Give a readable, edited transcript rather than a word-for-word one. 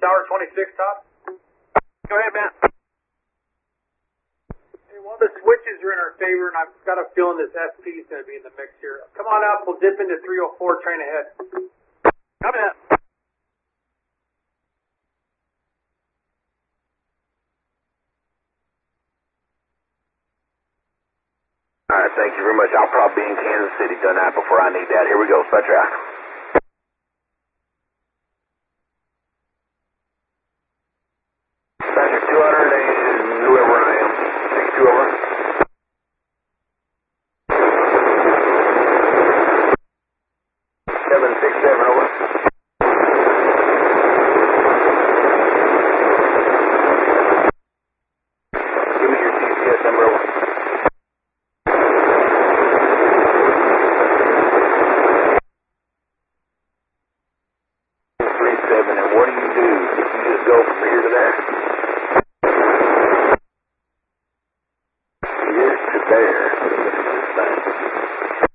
Tower 26, Todd. Go ahead, man. Hey, well, the switches are in our favor, and I've got a feeling this SP is going to be in the mix here. Come on up. We'll dip into 304, train ahead. Come in. All right, thank you very much. I'll probably be in Kansas City tonight before I need that. Here we go. Spud track. Passenger 200 is whoever I am. 62 over. 767 over. Give me your GPS number over. 37, and what do? You just go from here to there? Here to there.